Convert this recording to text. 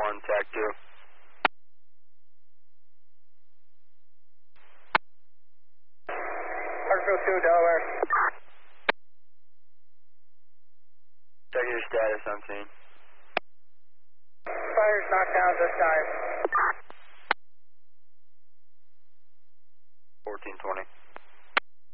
1, TAC 2. Hartsfield 2, Delaware. Check your status on scene. Fire's knocked down this time. 1420.